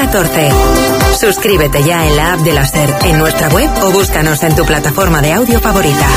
14. Suscríbete ya en la app de la SER, en nuestra web o búscanos en tu plataforma de audio favorita.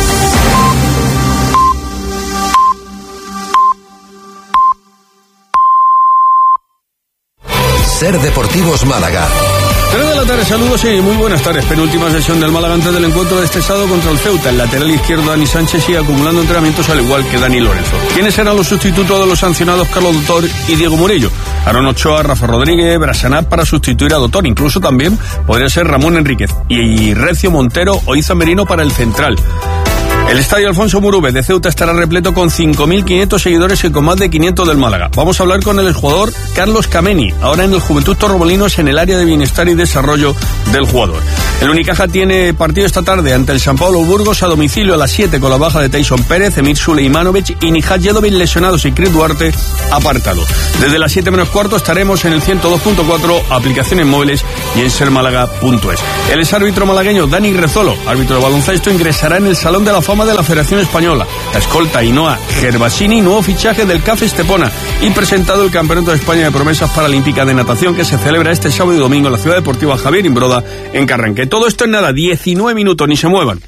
SER Deportivos Málaga. 3 de la tarde, saludos y muy buenas tardes. Penúltima sesión del Málaga antes del encuentro de este sábado contra el Ceuta. El lateral izquierdo Dani Sánchez sigue acumulando entrenamientos al igual que Dani Lorenzo. ¿Quiénes serán los sustitutos de los sancionados Carlos Doctor y Diego Murillo? Aaron Ochoa, Rafa Rodríguez, Brasanat para sustituir a Doctor. Incluso también podría ser Ramón Enríquez y Recio Montero o Iza Merino para el central. El estadio Alfonso Murube de Ceuta estará repleto con 5.500 seguidores y con más de 500 del Málaga. Vamos a hablar con el jugador Carlos Kameni, ahora en el Juventud Torremolinos en el área de bienestar y desarrollo del jugador. El Unicaja tiene partido esta tarde ante el San Pablo Burgos a domicilio a las 7 con la baja de Tyson Pérez, Emir Suleimanovic y Nihad Jedovic lesionados y Chris Duarte apartado. Desde las 7 menos cuarto estaremos en el 102.4, aplicaciones móviles y en sermálaga.es. El exárbitro malagueño Dani Rezolo, árbitro de baloncesto, ingresará en el Salón de la Fama de la Federación Española. La escolta Ainhoa Gervasini, nuevo fichaje del CAF Estepona, y presentado el Campeonato de España de Promesas Paralímpicas de Natación que se celebra este sábado y domingo en la Ciudad Deportiva Javier Imbroda en Carranque. Todo esto en nada, 19 minutos, ni se muevan.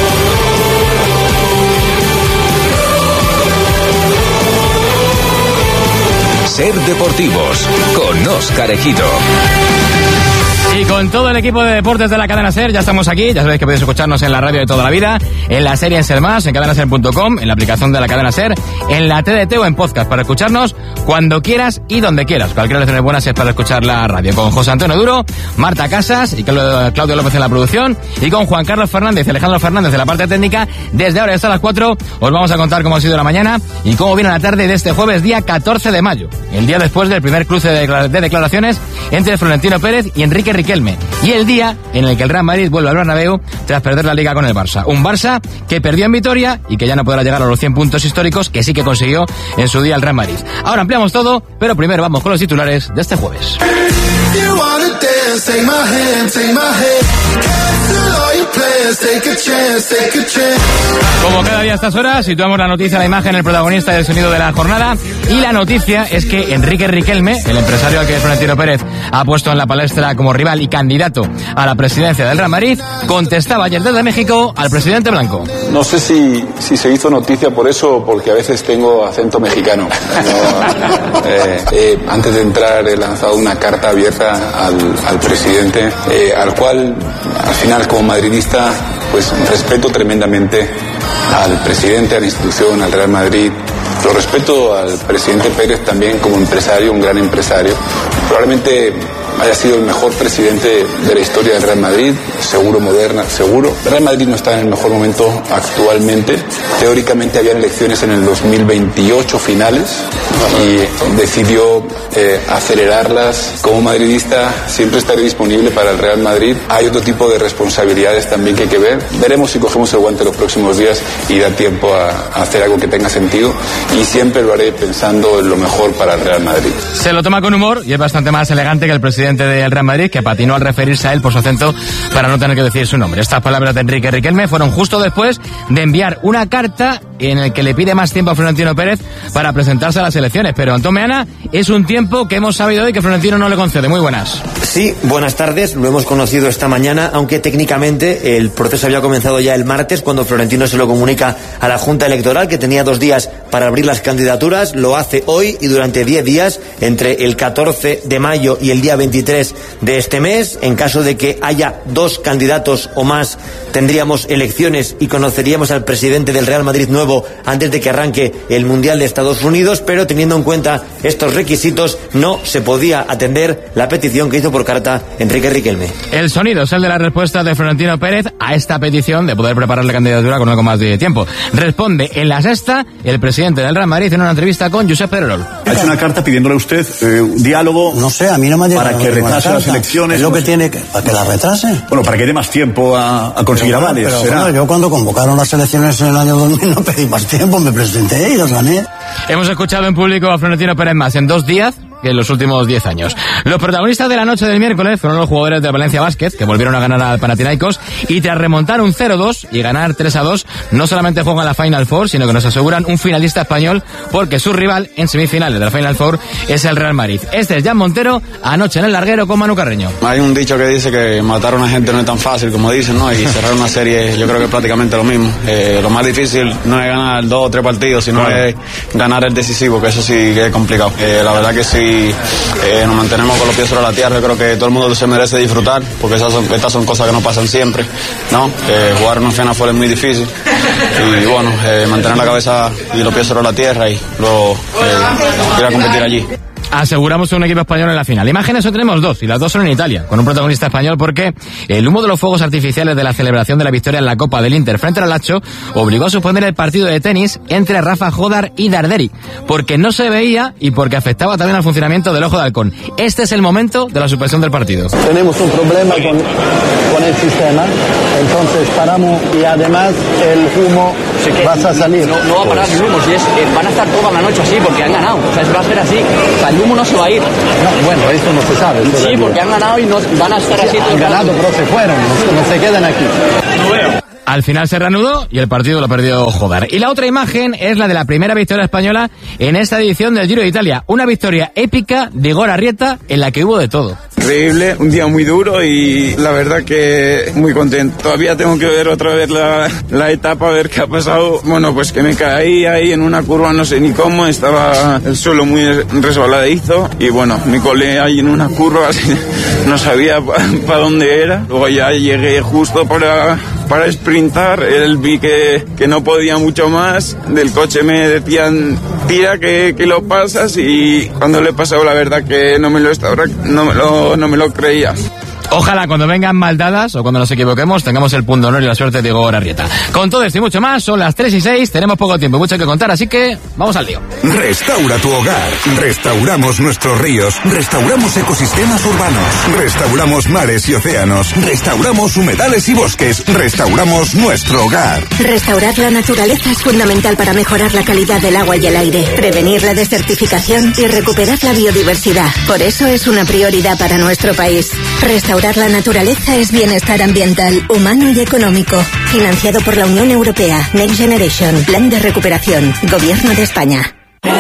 SER Deportivos con Óscar Ejido. Y con todo el equipo de deportes de la cadena SER, ya estamos aquí. Ya sabéis que podéis escucharnos en la radio de toda la vida, en la serie en SER+, en cadenaser.com, en la aplicación de la cadena SER, en la TDT o en podcast, para escucharnos cuando quieras y donde quieras. Cualquier lección es buena si es para escuchar la radio. Con José Antonio Duro, Marta Casas y Claudio López en la producción, y con Juan Carlos Fernández y Alejandro Fernández de la parte técnica. Desde ahora hasta las 4 os vamos a contar cómo ha sido la mañana y cómo viene la tarde de este jueves, día 14 de mayo, el día después del primer cruce de declaraciones entre Florentino Pérez y Enrique Riquelme, y el día en el que el Real Madrid vuelve al Bernabéu tras perder la Liga con el Barça. Un Barça que perdió en Vitoria y que ya no podrá llegar a los 100 puntos históricos que sí que consiguió en su día el Real Madrid. Ahora ampliamos todo, pero primero vamos con los titulares de este jueves. Como cada día a estas horas, situamos la noticia, la imagen, el protagonista del sonido de la jornada, y la noticia es que Enrique Riquelme, el empresario al que Florentino Pérez ha puesto en la palestra como rival y candidato a la presidencia del Real Madrid, contestaba ayer desde México al presidente blanco. No sé si se hizo noticia por eso o porque a veces tengo acento mexicano. Antes de entrar he lanzado una carta abierta al presidente, al cual al final como madridista pues respeto tremendamente al presidente, a la institución, al Real Madrid. Lo respeto al presidente Pérez también como empresario, un gran empresario. Probablemente haya sido el mejor presidente de la historia del Real Madrid, seguro, moderna, seguro. El Real Madrid no está en el mejor momento actualmente. Teóricamente habían elecciones en el 2028 finales y decidió acelerarlas. Como madridista siempre estaré disponible para el Real Madrid. Hay otro tipo de responsabilidades también que hay que ver. Veremos si cogemos el guante los próximos días y da tiempo a hacer algo que tenga sentido, y siempre lo haré pensando en lo mejor para el Real Madrid. Se lo toma con humor y es bastante más elegante que el presidente del Real Madrid, que patinó al referirse a él por su acento para no tener que decir su nombre. Estas palabras de Enrique Riquelme fueron justo después de enviar una carta en el que le pide más tiempo a Florentino Pérez para presentarse a las elecciones. Pero Antón Meana, es un tiempo que hemos sabido hoy que Florentino no le concede. Muy buenas. Sí, buenas tardes. Lo hemos conocido esta mañana, aunque técnicamente el proceso había comenzado ya el martes, cuando Florentino se lo comunica a la Junta Electoral, que tenía 2 días para abrir las candidaturas. Lo hace hoy y durante 10 días, entre el 14 de mayo y el día 23 de este mes. En caso de que haya 2 candidatos o más, tendríamos elecciones y conoceríamos al presidente del Real Madrid nuevo antes de que arranque el Mundial de Estados Unidos, pero teniendo en cuenta estos requisitos no se podía atender la petición que hizo por carta Enrique Riquelme. El sonido es el de la respuesta de Florentino Pérez a esta petición de poder preparar la candidatura con algo más de tiempo. Responde en la sexta el presidente del Real Madrid en una entrevista con Josep Pedrerol. Ha hecho una carta pidiéndole a usted un diálogo. No sé, a mí no me ha llegado para que retrase las elecciones. Es lo que tiene que, para que las retrase. Bueno, para que dé más tiempo a conseguir avales. Pero bueno, yo cuando convocaron las elecciones en el año 2000 no pedí más tiempo, me presenté y las gané. Hemos escuchado en público a Florentino Pérez más en 2 días que en los últimos 10 años. Los protagonistas de la noche del miércoles fueron los jugadores de Valencia Basket, que volvieron a ganar al Panathinaikos, y tras remontar un 0-2 y ganar 3-2, no solamente juegan la Final Four, sino que nos aseguran un finalista español, porque su rival en semifinales de la Final Four es el Real Madrid. Este es Jan Montero, anoche en el larguero con Manu Carreño. Hay un dicho que dice que matar a una gente no es tan fácil como dicen, ¿no? Y cerrar una serie yo creo que es prácticamente lo mismo. Lo más difícil no es ganar 2 o 3 partidos, sino es ganar el decisivo, que eso sí que es complicado. La verdad que si nos mantenemos con los pies sobre la tierra, yo creo que todo el mundo se merece disfrutar, porque estas son cosas que no pasan siempre, ¿no? Jugar una Final Four es muy difícil y bueno, mantener la cabeza y los pies sobre la tierra y luego ir a competir allí. Aseguramos un equipo español en la final. Imágenes hoy tenemos 2, y las 2 son en Italia, con un protagonista español, porque el humo de los fuegos artificiales de la celebración de la victoria en la Copa del Inter frente al Lazio obligó a suspender el partido de tenis entre Rafa Jodar y Darderi, porque no se veía y porque afectaba también al funcionamiento del ojo de halcón. Este es el momento de la suspensión del partido. Tenemos un problema con el sistema, entonces paramos y además el humo va a salir. No va a parar el humo, van a estar toda la noche así porque han ganado, o sea, va a ser así. O sea, el humo no se va a ir. No, bueno, esto no se sabe. Sí, porque han ganado y no van a estar así todo el rato. Han ganado, pero se fueron, no se quedan aquí. No veo. Al final se reanudó y el partido lo perdió Jodar. Y la otra imagen es la de la primera victoria española en esta edición del Giro de Italia. Una victoria épica de Igor Arrieta en la que hubo de todo. Increíble, un día muy duro y la verdad que muy contento. Todavía tengo que ver otra vez la etapa, a ver qué ha pasado. Bueno, pues que me caí ahí en una curva, no sé ni cómo, estaba el suelo muy resbaladizo y bueno, me colé ahí en una curva, así, no sabía para dónde era. Luego ya llegué justo para sprintar, vi que no podía mucho más, del coche me decían tira que lo pasas y cuando le he pasado la verdad que no me lo creía. Ojalá cuando vengan maldadas o cuando nos equivoquemos tengamos el punto de honor y la suerte de Igor Arrieta. Con todo esto y mucho más, son las 3:06, tenemos poco tiempo y mucho que contar, así que vamos al lío. Restaura tu hogar, restauramos nuestros ríos, restauramos ecosistemas urbanos, restauramos mares y océanos, restauramos humedales y bosques, restauramos nuestro hogar. Restaurar la naturaleza es fundamental para mejorar la calidad del agua y el aire, prevenir la desertificación y recuperar la biodiversidad. Por eso es una prioridad para nuestro país. Restaurar la naturaleza es bienestar ambiental, humano y económico. Financiado por la Unión Europea. Next Generation. Plan de recuperación. Gobierno de España.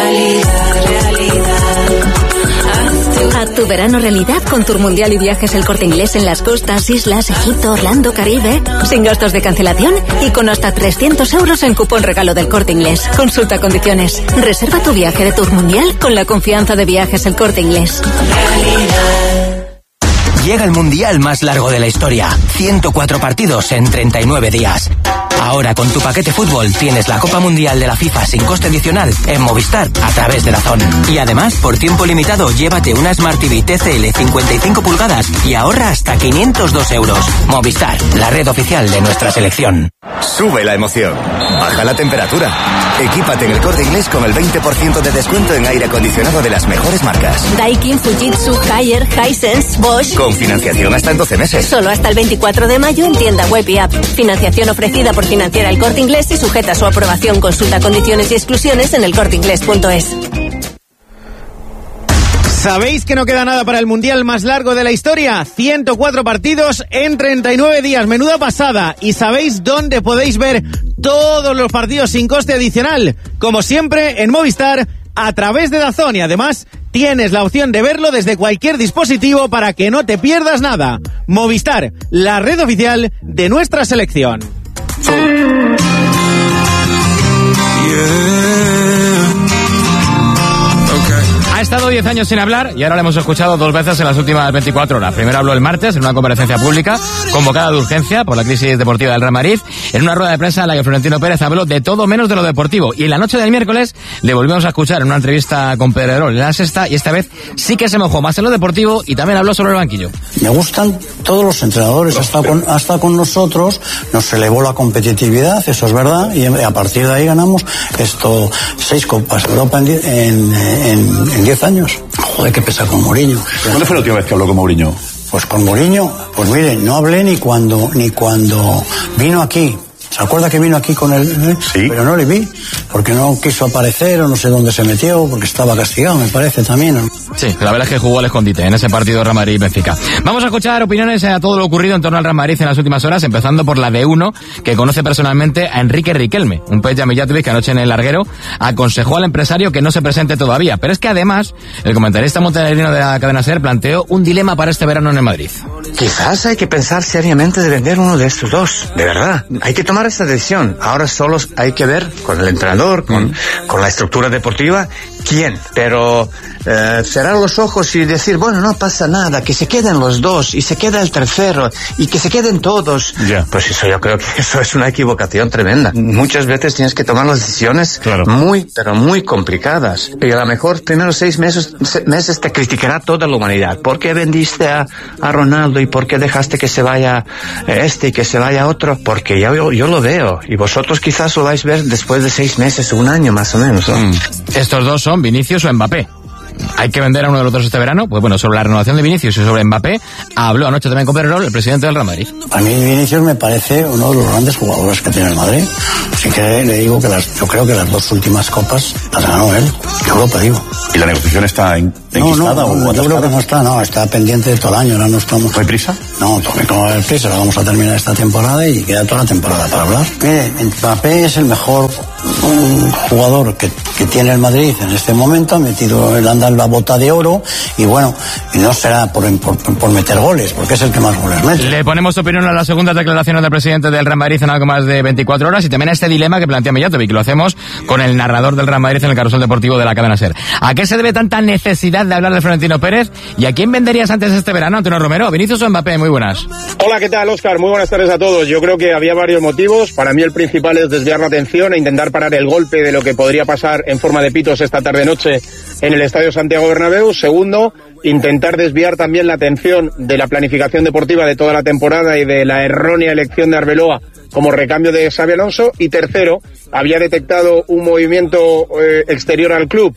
Haz tu verano realidad con Tour Mundial y Viajes El Corte Inglés en las costas, islas, Egipto, Orlando, Caribe, sin gastos de cancelación y con hasta 300 euros en cupón regalo del Corte Inglés. Consulta condiciones. Reserva tu viaje de Tour Mundial con la confianza de Viajes El Corte Inglés. Llega el mundial más largo de la historia. 104 partidos en 39 días. Ahora con tu paquete fútbol tienes la Copa Mundial de la FIFA sin coste adicional en Movistar a través de DAZN. Y además, por tiempo limitado, llévate una Smart TV TCL 55 pulgadas y ahorra hasta 502 euros. Movistar, la red oficial de nuestra selección. Sube la emoción. Baja la temperatura. Equípate en El Corte Inglés con el 20% de descuento en aire acondicionado de las mejores marcas. Daikin, Fujitsu, Haier, Hisense, Bosch. Con financiación hasta en 12 meses. Solo hasta el 24 de mayo en tienda web y app. Financiación ofrecida por Financiera El Corte Inglés y sujeta a su aprobación. Consulta condiciones y exclusiones en elcorteinglés.es. ¿Sabéis que no queda nada para el mundial más largo de la historia? 104 partidos en 39 días. Menuda pasada. ¿Y sabéis dónde podéis ver todos los partidos sin coste adicional? Como siempre, en Movistar, a través de DAZN. Y además, tienes la opción de verlo desde cualquier dispositivo para que no te pierdas nada. Movistar, la red oficial de nuestra selección. Ha estado 10 años sin hablar y ahora le hemos escuchado 2 veces en las últimas 24 horas. Primero habló el martes en una comparecencia pública convocada de urgencia por la crisis deportiva del Real Madrid, en una rueda de prensa en la que Florentino Pérez habló de todo menos de lo deportivo. Y en la noche del miércoles le volvimos a escuchar en una entrevista con Pedrerol en La Sexta, y esta vez sí que se mojó más en lo deportivo y también habló sobre el banquillo. Me gustan todos los entrenadores, hasta con nosotros nos elevó la competitividad, eso es verdad, y a partir de ahí ganamos 6 Copas de Europa en 10 años. Joder, qué pesa con Mourinho. ¿Cuándo fue la última vez que habló con Mourinho? Pues con Mourinho, pues mire, no hablé ni cuando vino aquí. ¿Se acuerda que vino aquí con él? Sí. Pero no le vi, porque no quiso aparecer o no sé dónde se metió, porque estaba castigado, me parece también, ¿no? Sí, la verdad es que jugó al escondite en ese partido Real Madrid-Benfica. Vamos a escuchar opiniones a todo lo ocurrido en torno al Real Madrid en las últimas horas, empezando por la de uno que conoce personalmente a Enrique Riquelme, un Peja Mijatovic que anoche en el larguero aconsejó al empresario que no se presente todavía. Pero es que además, el comentarista montenegrino de la cadena SER planteó un dilema para este verano en el Madrid. Quizás hay que pensar seriamente de vender uno de estos dos, de verdad. Hay que tomar esta decisión. Ahora solo hay que ver con el entrenador, con la estructura deportiva, quién. Pero cerrar los ojos y decir, bueno, no pasa nada, que se queden los dos y se queda el tercero y que se queden todos. Pues eso, yo creo que eso es una equivocación tremenda. Muchas veces tienes que tomar las decisiones pero muy complicadas. Y a lo mejor primeros 6 meses te criticará toda la humanidad. ¿Por qué vendiste a Ronaldo y por qué dejaste que se vaya este y que se vaya otro? Porque yo lo veo y vosotros quizás lo vais a ver después de 6 meses o un año más o menos, ¿no? Estos dos son Vinicius o Mbappé. ¿Hay que vender a uno de los dos este verano? Pues bueno, sobre la renovación de Vinicius y sobre Mbappé habló anoche también con Pedrerol, el presidente del Real Madrid. A mí Vinicius me parece uno de los grandes jugadores que tiene el Madrid. Así que le digo que yo creo que las 2 últimas copas las ganó él. Yo lo digo. ¿Y la negociación está enquistada o yo creo que está pendiente de todo el año. Ahora no estamos... ¿No hay prisa? No, no hay prisa. Vamos a terminar esta temporada y queda toda la temporada para hablar. Mire, Mbappé es el mejor jugador que tiene el Madrid en este momento. Ha metido el anda en la bota de oro y bueno, y no será por meter goles, porque es el que más goles mete. Le ponemos tu opinión a las segundas declaraciones del presidente del Real Madrid en algo más de 24 horas y también a este dilema que plantea Mijatovic, que lo hacemos con el narrador del Real Madrid en el carrusel deportivo de la cadena SER. ¿A qué se debe tanta necesidad de hablar de Florentino Pérez? ¿Y a quién venderías antes este verano, Antonio Romero? ¿Vinicius o Mbappé? Muy buenas. Hola, ¿qué tal, Óscar? Muy buenas tardes a todos. Yo creo que había varios motivos. Para mí el principal es desviar la atención e intentar parar el golpe de lo que podría pasar en forma de pitos esta tarde-noche en el Estadio Santiago Bernabéu. Segundo, intentar desviar también la atención de la planificación deportiva de toda la temporada y de la errónea elección de Arbeloa como recambio de Xabi Alonso. Y tercero, había detectado un movimiento exterior al club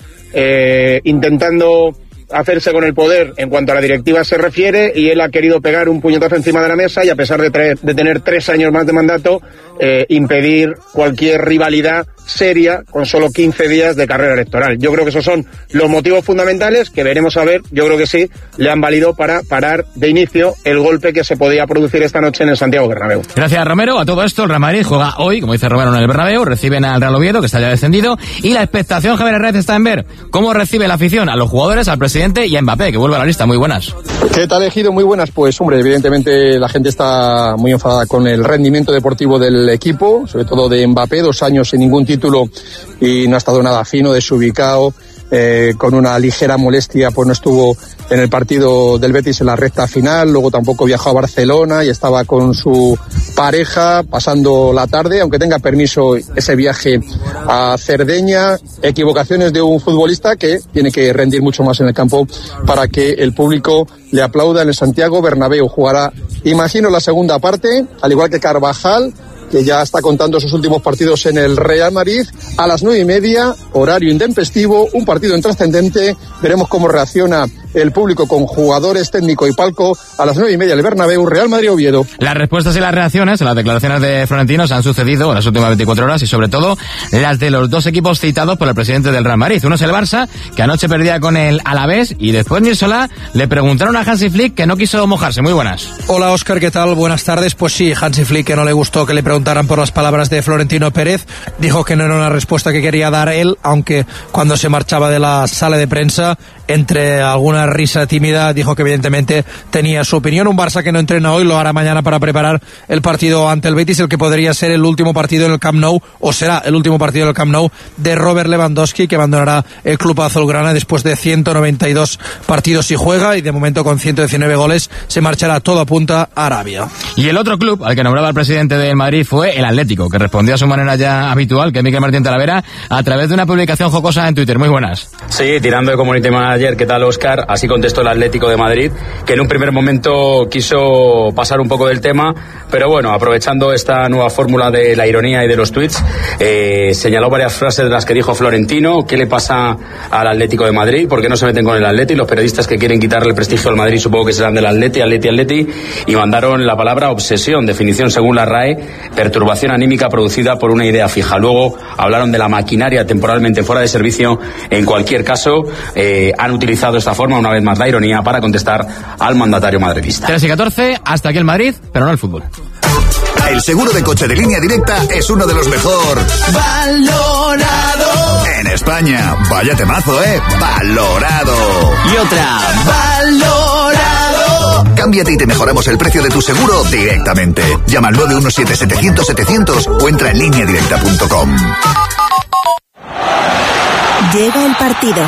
intentando hacerse con el poder en cuanto a la directiva se refiere, y él ha querido pegar un puñetazo encima de la mesa y, a pesar de tener 3 años más de mandato, impedir cualquier rivalidad seria con solo 15 días de carrera electoral. Yo creo que esos son los motivos fundamentales que veremos a ver. Yo creo que sí le han valido para parar de inicio el golpe que se podía producir esta noche en el Santiago Bernabéu. Gracias, Romero. A todo esto, el Real Madrid juega hoy, como dice Romero, en el Bernabéu. Reciben al Real Oviedo, que está ya descendido, y la expectación, Javier Herrera, está en ver cómo recibe la afición a los jugadores, al presidente y a Mbappé, que vuelve a la lista. Muy buenas. ¿Qué tal, Ejido? Muy buenas. Pues, hombre, evidentemente la gente está muy enfadada con el rendimiento deportivo del equipo, sobre todo de Mbappé, 2 años sin ningún título y no ha estado nada fino, desubicado, con una ligera molestia, pues no estuvo en el partido del Betis en la recta final, luego tampoco viajó a Barcelona y estaba con su pareja pasando la tarde, aunque tenga permiso ese viaje a Cerdeña. Equivocaciones de un futbolista que tiene que rendir mucho más en el campo para que el público le aplauda en el Santiago Bernabéu. Jugará, imagino, la segunda parte, al igual que Carvajal, que ya está contando sus últimos partidos en el Real Madrid, a las 9:30, horario intempestivo, un partido intrascendente. Veremos cómo reacciona el público con jugadores, técnico y palco a las 9:30 el Bernabéu, Real Madrid-Oviedo. Las respuestas y las reacciones a las declaraciones de Florentino se han sucedido en las últimas 24 horas y sobre todo las de los 2 equipos citados por el presidente del Real Madrid. Uno es el Barça, que anoche perdía con el Alavés, y después Nils Solá le preguntaron a Hansi Flick, que no quiso mojarse. Muy buenas. Hola, Óscar, ¿qué tal? Buenas tardes. Pues sí, Hansi Flick, que no le gustó que le preguntaran por las palabras de Florentino Pérez, dijo que no era una respuesta que quería dar él, aunque cuando se marchaba de la sala de prensa, entre alguna risa tímida, dijo que evidentemente tenía su opinión. Un Barça que no entrena hoy, lo hará mañana para preparar el partido ante el Betis, el que podría ser el último partido en el Camp Nou, o será el último partido en el Camp Nou de Robert Lewandowski, que abandonará el club azulgrana después de 192 partidos y juega, y de momento con 119 goles se marchará, todo apunta a Arabia. Y el otro club al que nombraba el presidente del Madrid fue el Atlético, que respondió a su manera ya habitual, que Mikel Martín Talavera, a través de una publicación jocosa en Twitter. Muy buenas. Sí, tirando de community manager ayer, ¿qué tal, Óscar? Así contestó el Atlético de Madrid, que en un primer momento quiso pasar un poco del tema, pero bueno, aprovechando esta nueva fórmula de la ironía y de los tweets, señaló varias frases de las que dijo Florentino. ¿Qué le pasa al Atlético de Madrid? ¿Por qué no se meten con el Atleti? Los periodistas que quieren quitarle el prestigio al Madrid supongo que serán del Atleti, y mandaron la palabra obsesión, definición según la RAE, perturbación anímica producida por una idea fija. Luego hablaron de la maquinaria temporalmente fuera de servicio. En cualquier caso, han utilizado esta forma, una vez más la ironía, para contestar al mandatario madridista. 3:14, hasta aquí el Madrid, pero no el fútbol. El seguro de coche de Línea Directa es uno de los mejor valorado en España. Vaya temazo, valorado. Y otra, valorado. Cámbiate y te mejoramos el precio de tu seguro directamente. Llama al 917-700-700 o entra en lineadirecta.com. Llega el partido.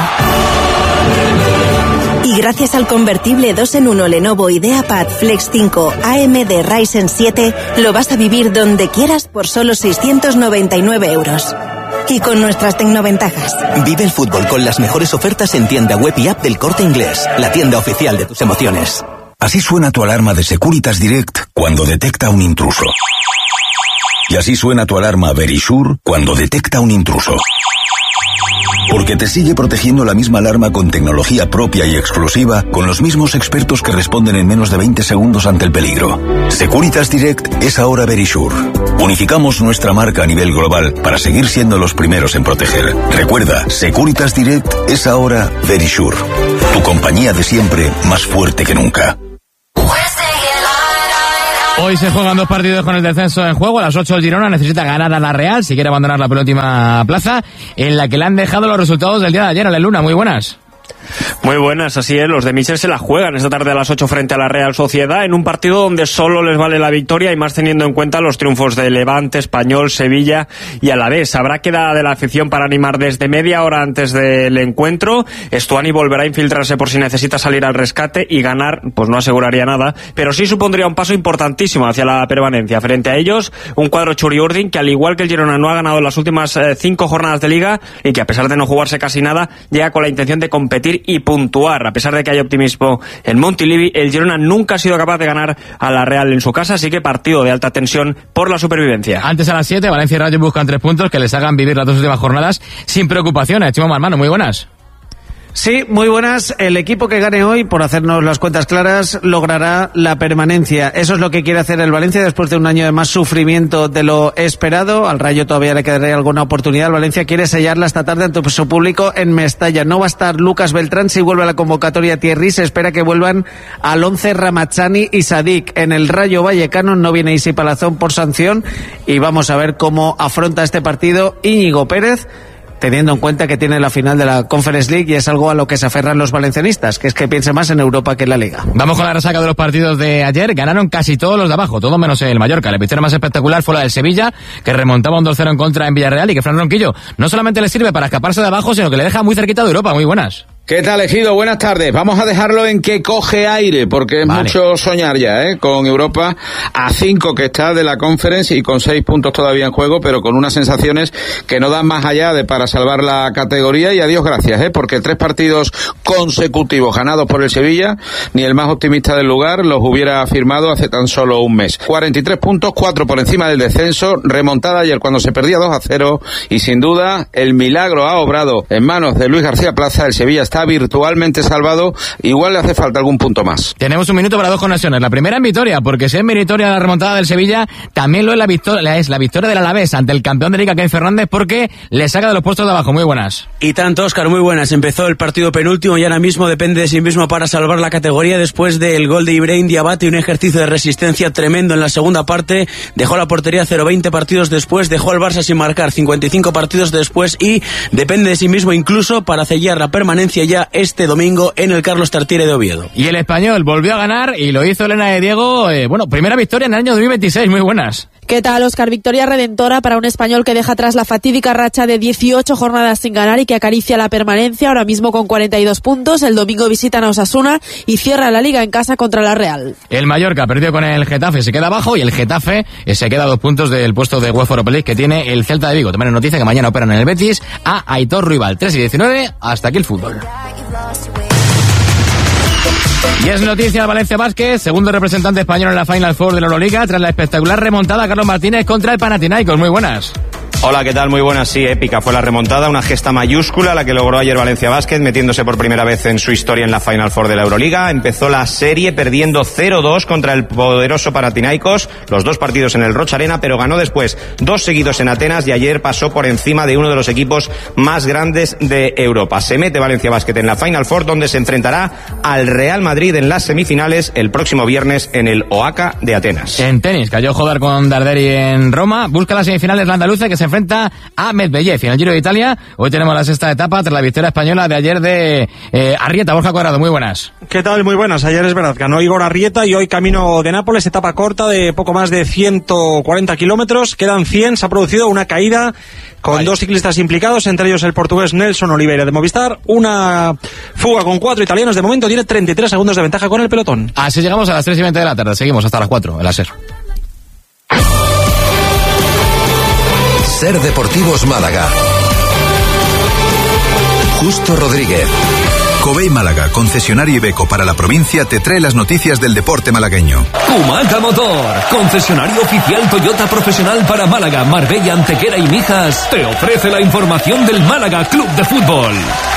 Y gracias al convertible 2-en-1 Lenovo IdeaPad Flex 5 AMD Ryzen 7, lo vas a vivir donde quieras por solo 699 euros. Y con nuestras tecnoventajas. Vive el fútbol con las mejores ofertas en tienda web y app del Corte Inglés, la tienda oficial de tus emociones. Así suena tu alarma de Securitas Direct cuando detecta un intruso. Y así suena tu alarma Verisure cuando detecta un intruso. Porque te sigue protegiendo la misma alarma con tecnología propia y exclusiva, con los mismos expertos que responden en menos de 20 segundos ante el peligro. Securitas Direct es ahora Verisure. Unificamos nuestra marca a nivel global para seguir siendo los primeros en proteger. Recuerda, Securitas Direct es ahora Verisure. Tu compañía de siempre, más fuerte que nunca. Hoy se juegan 2 partidos con el descenso en juego. A las 8 el Girona necesita ganar a la Real si quiere abandonar la penúltima plaza, en la que le han dejado los resultados del día de ayer. Ale Luna, muy buenas. Muy buenas, así es, los de Michel se la juegan esta tarde a las 8 frente a la Real Sociedad, en un partido donde solo les vale la victoria, y más teniendo en cuenta los triunfos de Levante, Español, Sevilla y Alavés. Habrá quedada de la afición para animar desde media hora antes del encuentro. Estuani volverá a infiltrarse por si necesita salir al rescate, y ganar pues no aseguraría nada, pero sí supondría un paso importantísimo hacia la permanencia. Frente a ellos, un cuadro Churiurdin que, al igual que el Girona, no ha ganado las últimas 5 jornadas de Liga, y que, a pesar de no jugarse casi nada, llega con la intención de competir y puntuar. A pesar de que hay optimismo en Montilivi, el Girona nunca ha sido capaz de ganar a la Real en su casa, así que partido de alta tensión por la supervivencia. Antes, a las 7, Valencia y Rayo buscan 3 puntos que les hagan vivir las 2 últimas jornadas sin preocupaciones. Chimo Marmano, muy buenas. Sí, muy buenas. El equipo que gane hoy, por hacernos las cuentas claras, logrará la permanencia. Eso es lo que quiere hacer el Valencia después de un año de más sufrimiento de lo esperado. Al Rayo todavía le quedaría alguna oportunidad. El Valencia quiere sellarla esta tarde ante su público en Mestalla. No va a estar Lucas Beltrán si vuelve a la convocatoria Thierry. Se espera que vuelvan al 11 Ramachani y Sadik. En el Rayo Vallecano no viene Isi Palazón por sanción, y vamos a ver cómo afronta este partido Íñigo Pérez, teniendo en cuenta que tiene la final de la Conference League, y es algo a lo que se aferran los valencianistas, que es que piense más en Europa que en la Liga. Vamos con la resaca de los partidos de ayer. Ganaron casi todos los de abajo, todo menos el Mallorca. La victoria más espectacular fue la del Sevilla, que remontaba un 2-0 en contra en Villarreal, y que Fran Ronquillo no solamente le sirve para escaparse de abajo, sino que le deja muy cerquita de Europa. Muy buenas. ¿Qué tal, Ejido? Buenas tardes. Vamos a dejarlo en que coge aire, porque es mucho soñar ya, con Europa a 5 que está de la Conference y con 6 puntos todavía en juego, pero con unas sensaciones que no dan más allá de para salvar la categoría. Y a Dios gracias, porque 3 partidos consecutivos ganados por el Sevilla, ni el más optimista del lugar los hubiera firmado hace tan solo un mes. 43 puntos, 4 por encima del descenso, remontada ayer cuando se perdía 2-0, y sin duda el milagro ha obrado en manos de Luis García Plaza. El Sevilla está virtualmente salvado, igual le hace falta algún punto más. Tenemos un minuto para 2 conexiones. La primera en Vitoria, porque si es meritoria la remontada del Sevilla, también lo es la victoria del Alavés ante el campeón de Liga, Ken Fernández, porque le saca de los puestos de abajo. Muy buenas. Y tanto, Óscar, muy buenas. Empezó el partido penúltimo y ahora mismo depende de sí mismo para salvar la categoría después del gol de Ibrahim Diabate y un ejercicio de resistencia tremendo en la segunda parte. Dejó la portería 0-20 partidos después, dejó al Barça sin marcar 55 partidos después, y depende de sí mismo incluso para sellar la permanencia ya este domingo en el Carlos Tartiere de Oviedo. Y el Español volvió a ganar, y lo hizo Elena de Diego. Primera victoria en el año 2026. Muy buenas. ¿Qué tal, Óscar? Victoria redentora para un Español que deja atrás la fatídica racha de 18 jornadas sin ganar y que acaricia la permanencia, ahora mismo con 42 puntos. El domingo visitan a Osasuna y cierra la Liga en casa contra la Real. El Mallorca perdió con el Getafe, se queda abajo, y el Getafe se queda a 2 puntos del puesto de UEFA Europa League que tiene el Celta de Vigo. También es noticia que mañana operan en el Betis a Aitor Ruibal. 3:19, hasta aquí el fútbol. Y es noticia el Valencia Basket, segundo representante español en la Final Four de la Euroliga, tras la espectacular remontada Carlos Martínez contra el Panathinaikos. Muy buenas. Hola, ¿qué tal? Muy buenas. Sí, épica fue la remontada, una gesta mayúscula la que logró ayer Valencia Basket, metiéndose por primera vez en su historia en la Final Four de la Euroliga. Empezó la serie perdiendo 0-2 contra el poderoso Panathinaikos, los 2 partidos en el Roch Arena, pero ganó después 2 seguidos en Atenas y ayer pasó por encima de uno de los equipos más grandes de Europa. Se mete Valencia Basket en la Final Four, donde se enfrentará al Real Madrid en las semifinales el próximo viernes en el Oaca de Atenas. En tenis, cayó Joder con Darderi en Roma, busca las semifinales la andaluza que se enfrenta a Medvedev en el Giro de Italia. Hoy tenemos la sexta etapa tras la victoria española de ayer de Arrieta. Borja Cuadrado, muy buenas. ¿Qué tal? Muy buenas. Ayer es verdad, ganó Igor Arrieta y hoy camino de Nápoles, etapa corta de poco más de 140 kilómetros. Quedan 100, se ha producido una caída con 2 ciclistas implicados, entre ellos el portugués Nelson Oliveira de Movistar. Una fuga con 4 italianos, de momento tiene 33 segundos de ventaja con el pelotón. Así llegamos a las 3:20 de la tarde, seguimos hasta las 4 en la SER. SER Deportivos Málaga. Justo Rodríguez. Covey Málaga, concesionario Iveco para la provincia, te trae las noticias del deporte malagueño. Humaca Motor, concesionario oficial Toyota profesional para Málaga, Marbella, Antequera y Mijas, te ofrece la información del Málaga Club de Fútbol.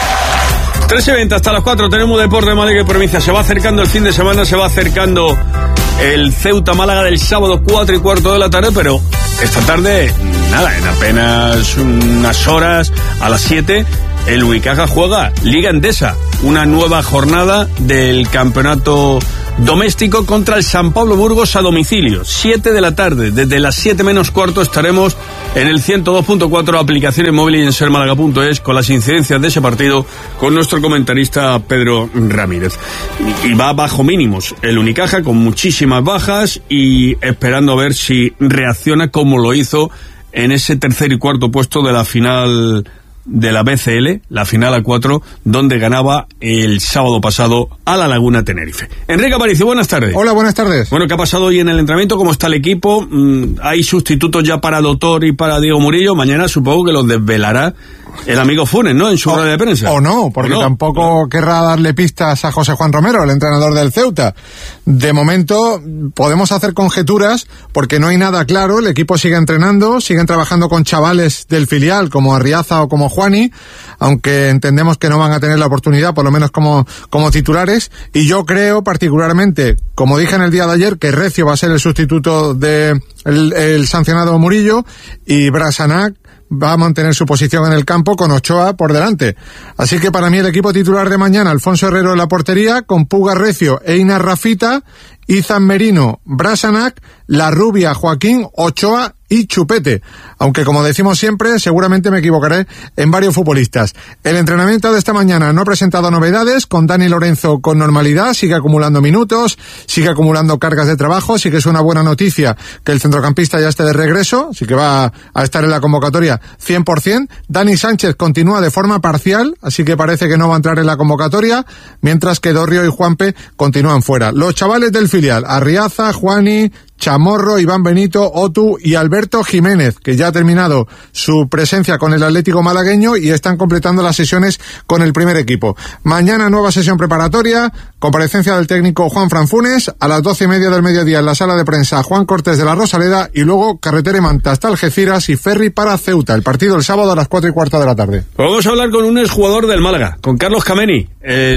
3:20 hasta las 4 tenemos deporte de Málaga y provincia. Se va acercando el fin de semana, se va acercando el Ceuta Málaga del sábado 4:15 de la tarde, pero esta tarde, nada, en apenas unas horas, a las 7, el Unicaja juega Liga Endesa, una nueva jornada del campeonato doméstico contra el San Pablo Burgos a domicilio. 7 de la tarde, desde las 7 menos cuarto estaremos en el 102.4, aplicaciones móviles y en sermálaga.es con las incidencias de ese partido con nuestro comentarista Pedro Ramírez. Y va bajo mínimos el Unicaja con muchísimas bajas y esperando a ver si reacciona como lo hizo en ese tercer y cuarto puesto de la final de la BCL, la final a 4, donde ganaba el sábado pasado a la Laguna Tenerife. Enrique Aparicio, buenas tardes. Hola, buenas tardes. Bueno, ¿qué ha pasado hoy en el entrenamiento? ¿Cómo está el equipo? ¿Hay sustitutos ya para Doctor y para Diego Murillo? Mañana supongo que los desvelará el amigo Funes, ¿no? En su rueda de prensa. O no, porque tampoco querrá darle pistas a José Juan Romero, el entrenador del Ceuta. De momento podemos hacer conjeturas porque no hay nada claro. El equipo sigue entrenando, siguen trabajando con chavales del filial como Arriaza o como Juani, aunque entendemos que no van a tener la oportunidad, por lo menos como titulares. Y yo creo particularmente, como dije en el día de ayer, que Recio va a ser el sustituto de el sancionado Murillo y Brasanac va a mantener su posición en el campo con Ochoa por delante. Así que para mí el equipo titular de mañana, Alfonso Herrero en la portería, con Puga Recio, Einar Rafita, Izan Merino, Brasanac, La Rubia, Joaquín, Ochoa y Chupete. Aunque como decimos siempre, seguramente me equivocaré en varios futbolistas. El entrenamiento de esta mañana no ha presentado novedades, con Dani Lorenzo con normalidad, sigue acumulando minutos, sigue acumulando cargas de trabajo, así que es una buena noticia que el centrocampista ya esté de regreso, así que va a estar en la convocatoria 100%. Dani Sánchez continúa de forma parcial, así que parece que no va a entrar en la convocatoria, mientras que Dorrio y Juanpe continúan fuera. Los chavales del filial, Arriaza, Juani, Chamorro, Iván Benito, Otu y Alberto Jiménez, que ya ha terminado su presencia con el Atlético malagueño y están completando las sesiones con el primer equipo. Mañana nueva sesión preparatoria, comparecencia del técnico Juan Fran Funes, a las 12:30 del mediodía en la sala de prensa Juan Cortés de la Rosaleda y luego carretera y Manta hasta Algeciras y ferry para Ceuta. El partido el sábado a las 4:15 de la tarde. Vamos a hablar con un exjugador del Málaga, con Carlos Kameni,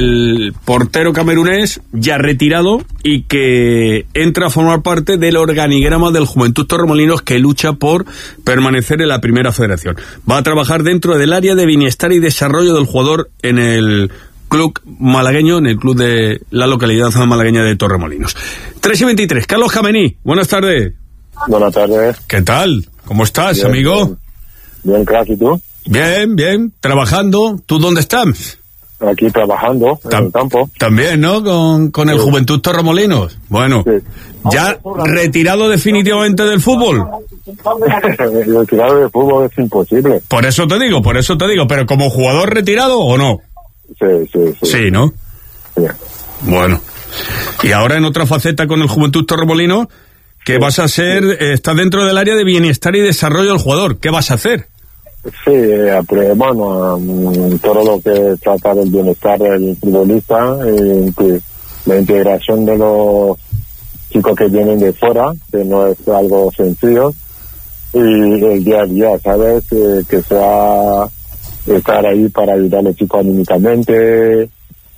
el portero camerunés ya retirado y que entra a formar parte del organigrama del Juventud Torremolinos, que lucha por permanecer en la primera federación. Va a trabajar dentro del área de bienestar y desarrollo del jugador en el club malagueño, en el club de la localidad malagueña de Torremolinos. 3:23, Carlos Kameni, buenas tardes. Buenas tardes. ¿Qué tal? ¿Cómo estás, bien, amigo? Bien, crack, ¿y tú? Bien, trabajando. ¿Tú dónde estás? aquí trabajando en el campo. También, ¿no? Con el Juventud Torremolinos. Bueno, sí. ¿Ya retirado definitivamente del fútbol? Retirado del fútbol es imposible. Por eso te digo, pero ¿como jugador retirado o no? Sí. Sí, ¿no? Sí. Bueno, y ahora en otra faceta con el Juventud Torremolinos, que vas a ser, estás dentro del área de bienestar y desarrollo del jugador. ¿Qué vas a hacer? Sí, bueno, todo lo que trata del bienestar del futbolista, la integración de los chicos que vienen de fuera, que no es algo sencillo, y el día a día, ¿sabes? Que sea estar ahí para ayudar a los chicos anímicamente,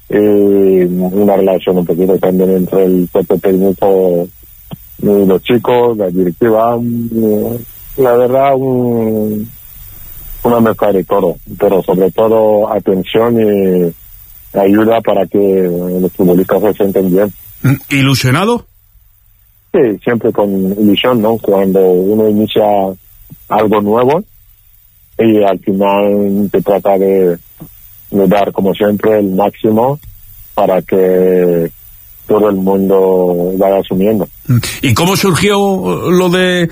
una relación un poquito también entre el cuerpo técnico y los chicos, la directiva, la verdad, una mezcla de todo, pero sobre todo atención y ayuda para que los futbolistas se sienten bien. ¿Ilusionado? Sí, siempre con ilusión, ¿no? Cuando uno inicia algo nuevo y al final se trata de dar, como siempre, el máximo para que todo el mundo vaya asumiendo. ¿Y cómo surgió lo de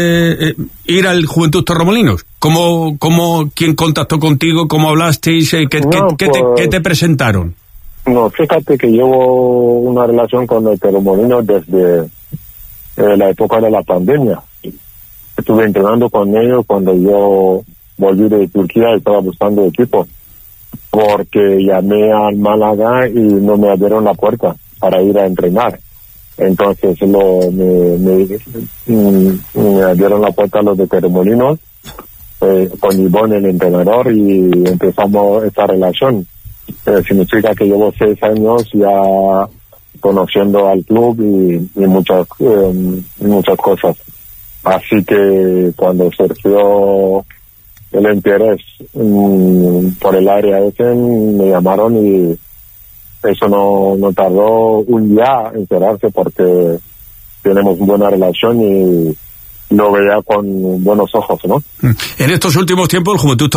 ir al Juventud Torremolinos? ¿Quién contactó contigo? ¿Cómo hablasteis? ¿Qué te presentaron? No, fíjate que llevo una relación con el Torremolinos desde la época de la pandemia. Estuve entrenando con ellos cuando yo volví de Turquía y estaba buscando equipo, porque llamé al Málaga y no me abrieron la puerta para ir a entrenar. Entonces me abrieron la puerta a los de Torremolinos, con Ivonne, el entrenador, y empezamos esta relación. Significa que llevo 6 años ya conociendo al club y muchas cosas. Así que cuando surgió el interés por el área ese, me llamaron y eso no tardó un día en enterarse, porque tenemos buena relación y lo veía con buenos ojos, ¿no? En estos últimos tiempos el Juventud